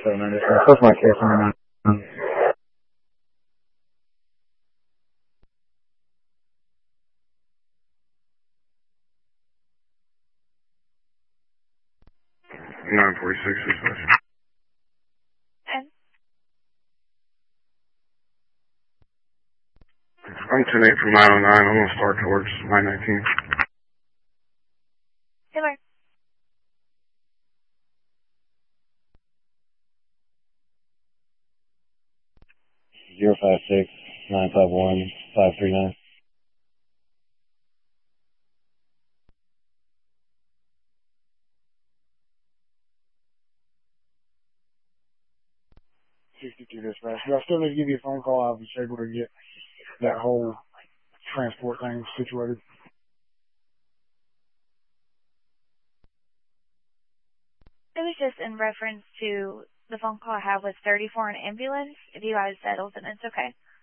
979. Customer care 79. 946 dispatch. And I'm 10-8 from 909. I'm going to start towards 919. Taylor. 056 951 539. Dispatch. Do I still need to give you a phone call? I was able to get that whole transport thing situated. It was just in reference to the phone call I had with 34 an ambulance. If you guys settled, then it's okay.